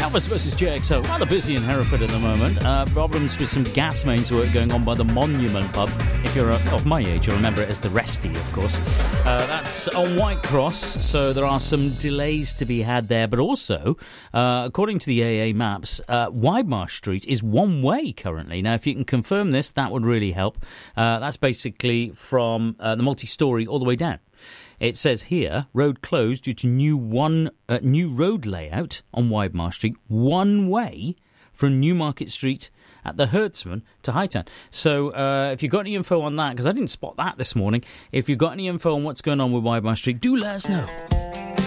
Elvis versus JXO. Rather busy in Hereford at the moment. Problems with some gas mains work going on by the Monument pub. If you're of my age, you'll remember it as the Resty, of course. That's on Whitecross, so there are some delays to be had there. But also, according to the AA maps, Widemarsh Street is one way currently. Now, if you can confirm this, that would really help. That's basically from the multi-storey all the way down. It says here, road closed due to new road layout on Widemarsh Street, one way from Newmarket Street at the Herdsman to Hightown. So if you've got any info on that, because I didn't spot that this morning, if you've got any info on what's going on with Widemarsh Street, do let us know.